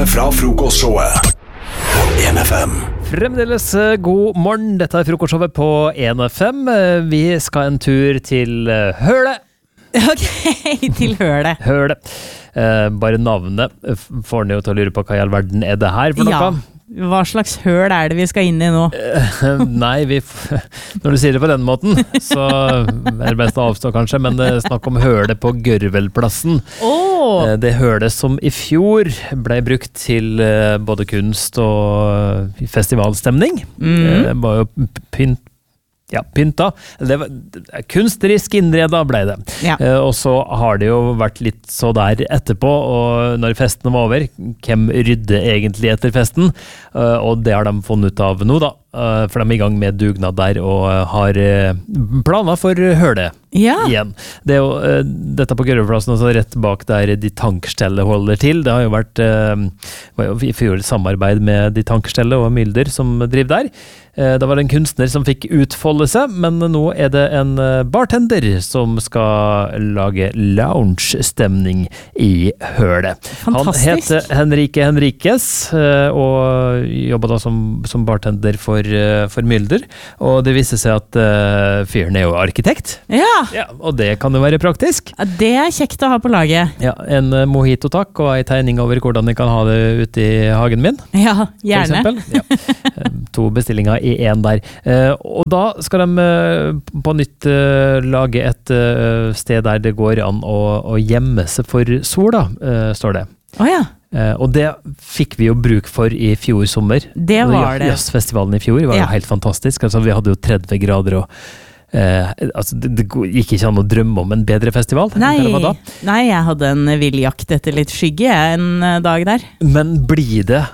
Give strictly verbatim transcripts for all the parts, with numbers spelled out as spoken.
Frokostshowet fra Frokostshowet på en F M. Fremdeles god morgen, dette er Frokostshowet på en F M. Vi skal en tur til Høle. Ok, til Høle. Høle. Eh, bare navnet får den jo til å lure på hva i all verden er det her for noe? Ja, hva slags høl er det vi skal inn i nå? Eh, nei, vi f- når du sier det på den måten, så er det best å avstå kanskje, men det er snakk om høle på Gørvelplassen. Åh! Eh, Det høle som i fjor ble brukt til eh, både kunst og eh, festivalstemning. Mm. Eh, Det var jo pynt Ja, pynta. Det var kunstnerisk innreda ble det. Ja. Eh, og så har det jo vært litt så der etterpå, og når festen var over, hvem rydde egentlig etter festen? Eh, og det har de funnet ut av nå da, eh, for de er i gang med dugnad der og har eh, planer for høle Ja. igjen. Det er jo eh, dette på Gørvelplassen, altså rett bak der de tankstellet holder til. Det har jo vært eh, var jo i fjor samarbeid med de tankstellet og Mylder som driver der. Eh, Da var det en kunstner som fikk utfolde seg, men nå er det en eh, bartender som skal lage lounge-stemning i hølet. Han Fantastisk. heter Henrike Henriques eh, og jobber da som, som bartender for, eh, for Mylder. Og det viser seg at eh, fyren er jo arkitekt. Ja, Ja, og det kan jo være praktisk. det er kjekt å ha på laget. Ja, en eh, mojito takk og en tegning over hvordan jeg kan ha det ute i hagen min. Ja, For gjerne. eksempel. Ja. Eh, To bestillinger i en der. Eh, og da skal de eh, på nytt eh, lage et eh, sted der det går an å, å gjemme seg for sola, eh, står det. Åja, Eh, og det fikk vi jo bruk for i fjor sommer. det var det. Jazzfestivalen i fjor var Ja. jo helt fantastisk. Altså, vi hadde jo tretti grader og eh, altså, det, det gikk ikke an å drømme om en bedre festival. enn Nei, det det var da. nei, jeg hadde en vill jakt etter litt skygge jeg, en eh, dag der. Men blir det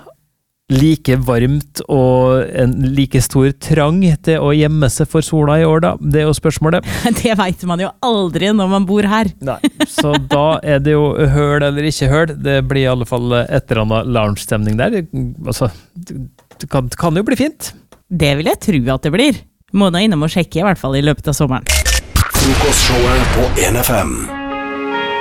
like varmt og en like stor trang til å gjemme seg for sola i år da? Det er jo spørsmålet. Det vet man jo aldri når man bor her. Nei. Så da er det jo høl eller ikke høl. Det blir i alle fall et eller annet lounge-stemning der. Altså, det kan, det kan jo bli fint. Det vil jeg tro at det blir. Må nå innom og sjekke i hvert fall i løpet av sommeren. Frokostshowet på en F M.